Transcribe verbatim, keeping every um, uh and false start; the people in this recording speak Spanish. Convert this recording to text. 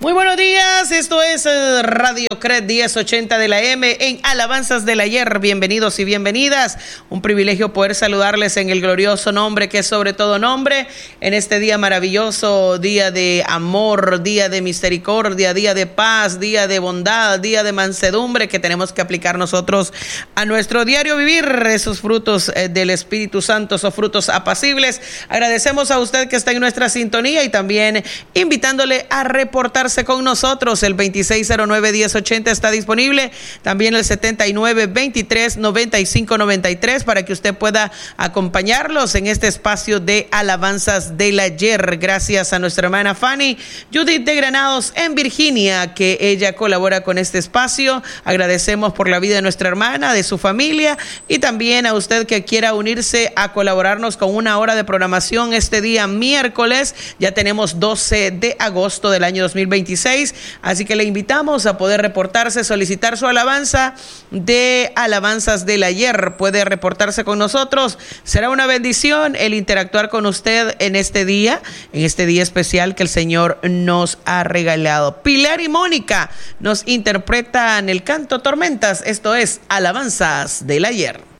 Muy buenos días, esto es Radio Cred diez ochenta de la M en Alabanzas del Ayer. Bienvenidos y bienvenidas. Un privilegio poder saludarles en el glorioso nombre que es sobre todo nombre, en este día maravilloso, día de amor, día de misericordia, día de paz, día de bondad, día de mansedumbre que tenemos que aplicar nosotros a nuestro diario vivir, esos frutos del Espíritu Santo, esos frutos apacibles. Agradecemos a usted que está en nuestra sintonía y también invitándole a reportarse con nosotros. El veintiséis cero nueve diez ochenta está disponible, también el setenta y nueve veintitrés noventa y cinco noventa y tres para que usted pueda acompañarlos en este espacio de Alabanzas del Ayer. Gracias a nuestra hermana Fanny Judith de Granados en Virginia, que ella colabora con este espacio. Agradecemos por la vida de nuestra hermana, de su familia, y también a usted que quiera unirse a colaborarnos con una hora de programación este día miércoles. Ya tenemos doce de agosto del año dos mil veintiséis, así que le invitamos a poder reportarse, solicitar su alabanza de Alabanzas del Ayer. Puede reportarse con nosotros, será una bendición el interactuar con usted en este día, en este día especial que el Señor nos ha regalado. Pilar y Mónica nos interpretan el canto Tormentas, esto es Alabanzas del Ayer.